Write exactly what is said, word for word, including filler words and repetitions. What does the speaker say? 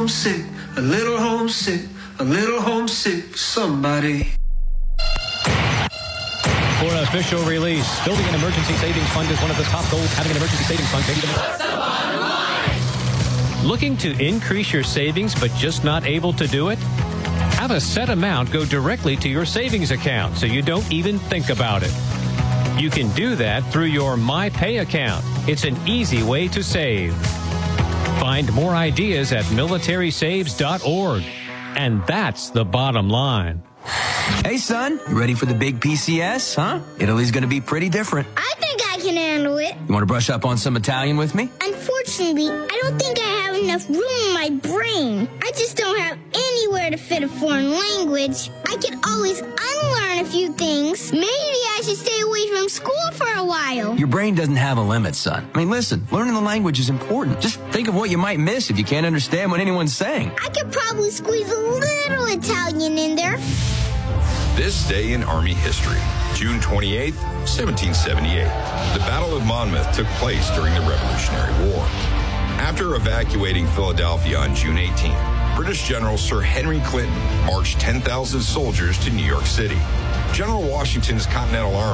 homesick, a little homesick, a little homesick for somebody. For an official release, building an emergency savings fund is one of the top goals. Having an emergency savings fund. What's the bottom line? Looking to increase your savings but just not able to do it? Have a set amount go directly to your savings account so you don't even think about it. You can do that through your MyPay account. It's an easy way to save. Find more ideas at military saves dot org. And that's the bottom line. Hey, son, you ready for the big P C S, huh? Italy's going to be pretty different. I think I can handle it. You want to brush up on some Italian with me? Unfortunately, I don't think I have enough room in my brain. I just don't have anywhere to fit a foreign language. I could always unlearn a few things. Maybe I should stay away from school for a while. Your brain doesn't have a limit, son. I mean, listen, learning the language is important. Just think of what you might miss if you can't understand what anyone's saying. I could probably squeeze a little Italian in there. This day in Army history, June twenty-eighth, seventeen seventy-eight. The Battle of Monmouth took place during the Revolutionary War. After evacuating Philadelphia on June eighteenth, British General Sir Henry Clinton marched ten thousand soldiers to New York City. General Washington's Continental Army